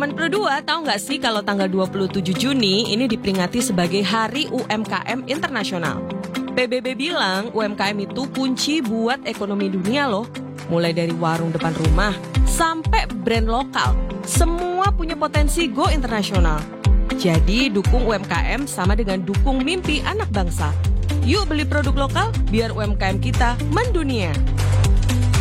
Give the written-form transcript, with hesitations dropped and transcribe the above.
Teman berdua, tahu nggak sih kalau tanggal 27 Juni ini diperingati sebagai Hari UMKM Internasional? PBB bilang UMKM itu kunci buat ekonomi dunia loh. Mulai dari warung depan rumah sampai brand lokal, semua punya potensi go internasional. Jadi dukung UMKM sama dengan dukung mimpi anak bangsa. Yuk beli produk lokal biar UMKM kita mendunia.